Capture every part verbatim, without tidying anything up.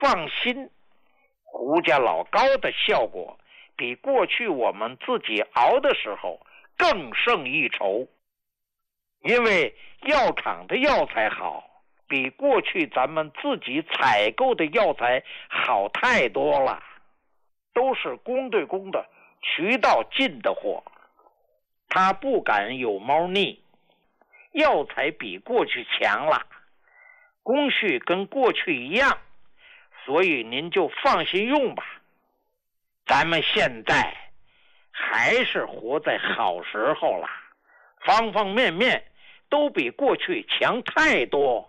放心，胡家老膏的效果比过去我们自己熬的时候更胜一筹，因为药厂的药材好，比过去咱们自己采购的药材好太多了，都是公对公的渠道进的货，它不敢有猫腻，药材比过去强了，工序跟过去一样，所以您就放心用吧。咱们现在还是活在好时候了，方方面面都比过去强太多。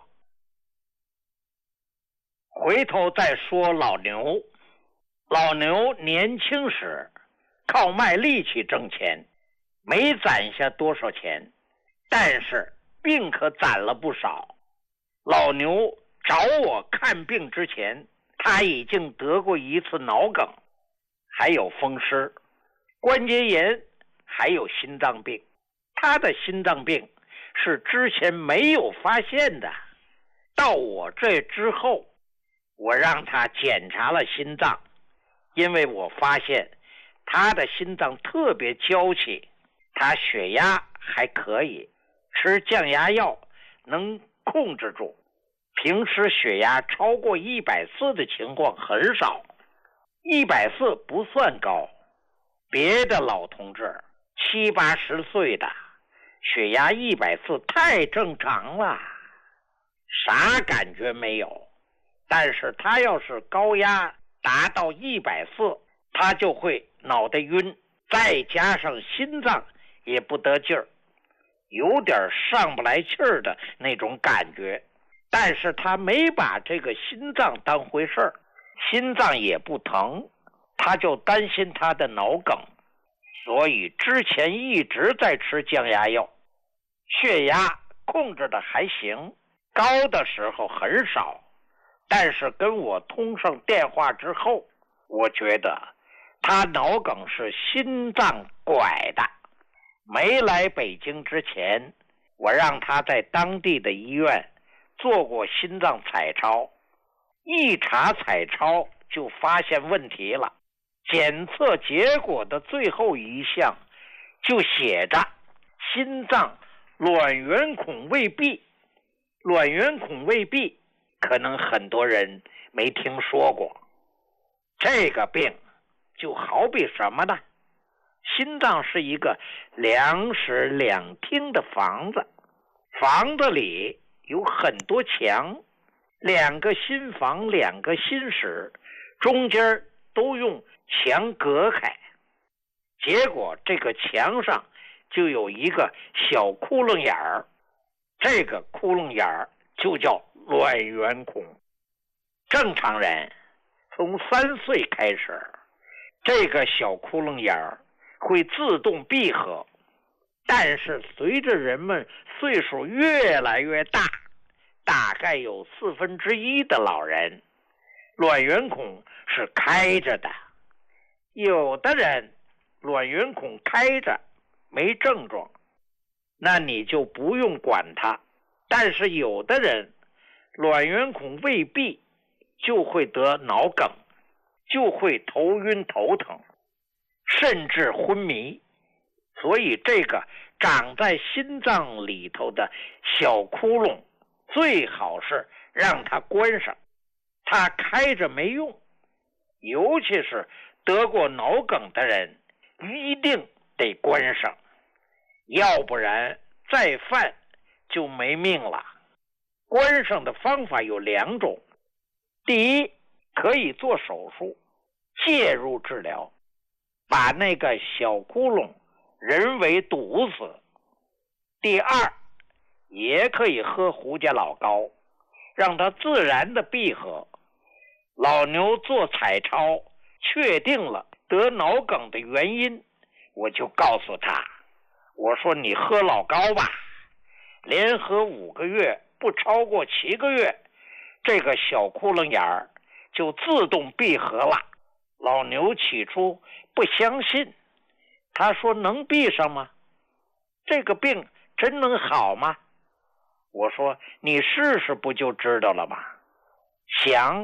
回头再说老牛，老牛年轻时靠卖力气挣钱，没攒下多少钱，但是病可攒了不少。老牛找我看病之前，他已经得过一次脑梗，还有风湿、关节炎，还有心脏病。他的心脏病是之前没有发现的，到我这之后，我让他检查了心脏，因为我发现他的心脏特别娇气，他血压还可以，吃降压药能控制住，平时血压超过一百四的情况很少，一百四不算高，别的老同志七八十岁的血压一百四太正常了，啥感觉没有。但是他要是高压达到一百四，他就会脑袋晕，再加上心脏也不得劲儿，有点上不来气儿的那种感觉。但是他没把这个心脏当回事儿，心脏也不疼，他就担心他的脑梗，所以之前一直在吃降压药，血压控制的还行，高的时候很少。但是跟我通上电话之后，我觉得他脑梗是心脏拐的。没来北京之前，我让他在当地的医院做过心脏彩超，一查彩超就发现问题了，检测结果的最后一项就写着心脏卵圆孔未闭。卵圆孔未闭可能很多人没听说过，这个病就好比什么呢？心脏是一个两室两厅的房子，房子里有很多墙，两个心房两个心室，中间都用墙隔开，结果这个墙上就有一个小窟窿眼儿，这个窟窿眼儿就叫卵圆孔。正常人从三岁开始，这个小窟窿眼儿会自动闭合，但是随着人们岁数越来越大，大概有四分之一的老人卵圆孔是开着的。有的人卵圆孔开着没症状，那你就不用管它，但是有的人卵圆孔未闭就会得脑梗，就会头晕头疼，甚至昏迷。所以这个长在心脏里头的小窟窿最好是让它关上，它开着没用，尤其是得过脑梗的人一定得关上，要不然再犯就没命了。关上的方法有两种，第一，可以做手术介入治疗，把那个小窟窿人为堵死。第二，也可以喝胡家老膏，让它自然的闭合。老牛做彩超确定了得脑梗的原因，我就告诉他，我说你喝老膏吧，连喝五个月不超过七个月，这个小窟窿眼儿就自动闭合了。老牛起初不相信，他说能闭上吗？这个病真能好吗？我说你试试不就知道了吗？想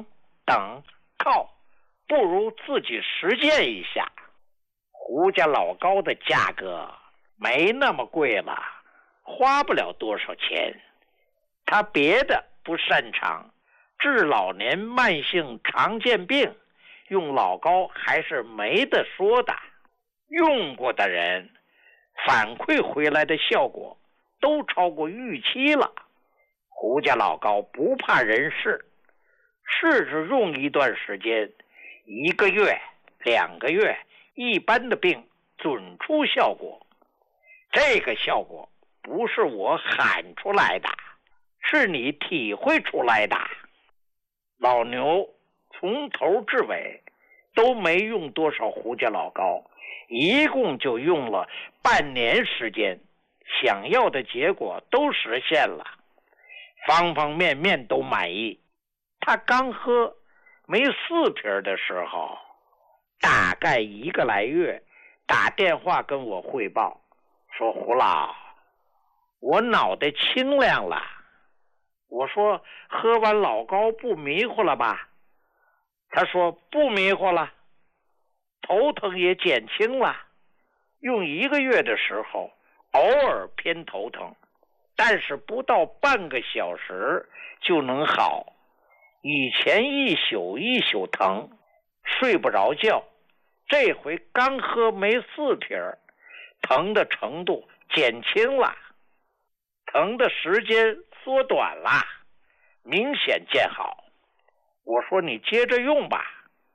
等、靠，不如自己实践一下。胡家老高的价格没那么贵了，花不了多少钱。他别的不擅长，治老年慢性常见病，用老高还是没得说的。用过的人反馈回来的效果都超过预期了。胡家老高不怕人试，试着用一段时间，一个月、两个月，一般的病准出效果。这个效果不是我喊出来的，是你体会出来的。老牛从头至尾都没用多少胡家老高，一共就用了半年时间，想要的结果都实现了，方方面面都满意。他刚喝没四瓶的时候，大概一个来月，打电话跟我汇报说，胡老，我脑袋清亮了。我说，喝完老高不迷糊了吧？他说不迷糊了，头疼也减轻了。用一个月的时候，偶尔偏头疼，但是不到半个小时就能好。以前一宿一宿疼，睡不着觉，这回刚喝没四瓶，疼的程度减轻了，疼的时间缩短了，明显见好。我说你接着用吧，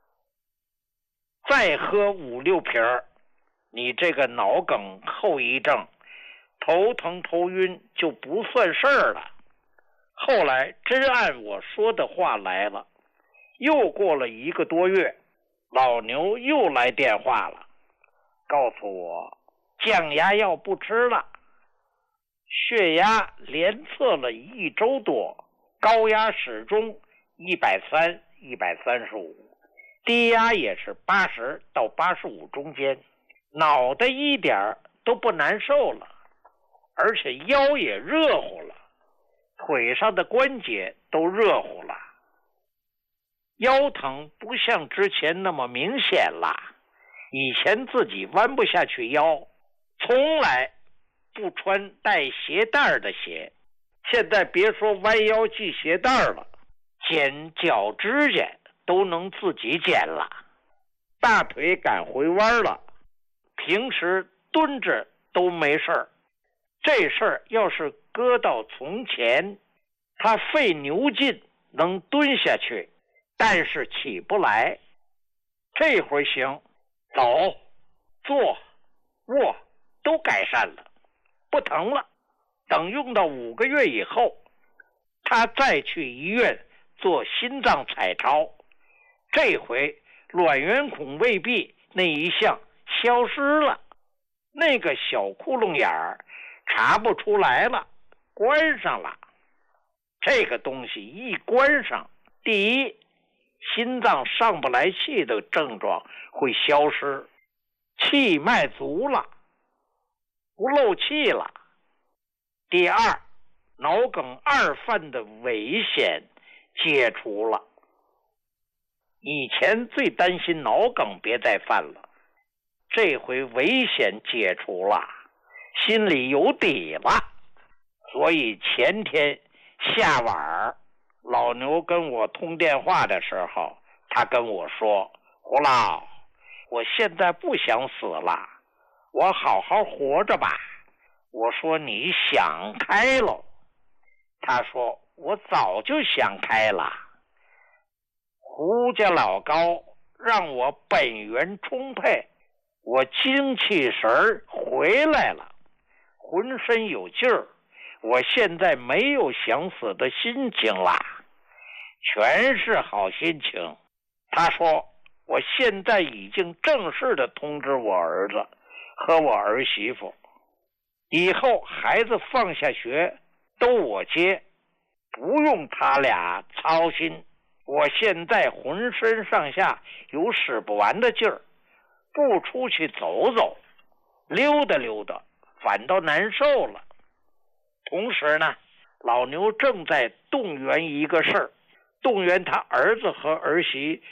再喝五六瓶，你这个脑梗后遗症，头疼头晕就不算事儿了。后来真按我说的话来了，又过了一个多月，老牛又来电话了，告诉我降压药不吃了，血压连测了一周多，高压始终一百三、一百三十五，低压也是八十到八十五中间，脑袋一点都不难受了，而且腰也热乎了，腿上的关节都热乎了，腰疼不像之前那么明显了。以前自己弯不下去腰，从来不穿带鞋带的鞋，现在别说弯腰系鞋带了，剪脚指甲都能自己剪了，大腿敢回弯了，平时蹲着都没事儿。这事儿要是搁到从前，他费牛劲能蹲下去，但是起不来。这回行，走、坐、卧都改善了，不疼了。等用到五个月以后，他再去医院做心脏彩超，这回卵圆孔未闭那一项消失了，那个小窟窿眼儿查不出来了，关上了。这个东西一关上，第一，心脏上不来气的症状会消失，气脉足了，不漏气了。第二，脑梗二犯的危险解除了。以前最担心脑梗别再犯了，这回危险解除了，心里有底了。所以前天下晚老牛跟我通电话的时候，他跟我说，胡老，我现在不想死了，我好好活着吧。我说你想开了。他说我早就想开了。胡家老高让我本源充沛，我精气神回来了，浑身有劲儿，我现在没有想死的心情啦，全是好心情。他说我现在已经正式的通知我儿子和我儿媳妇，以后孩子放下学都我接，不用他俩操心。我现在浑身上下有使不完的劲儿，不出去走走溜达溜达反倒难受了。同时呢，老牛正在动员一个事儿， 动员他儿子和儿媳